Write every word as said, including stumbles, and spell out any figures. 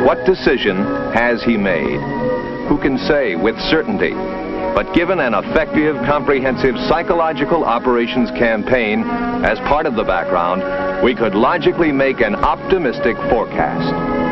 What decision has he made? Who can say with certainty? But given an effective, comprehensive psychological operations campaign as part of the background, we could logically make an optimistic forecast.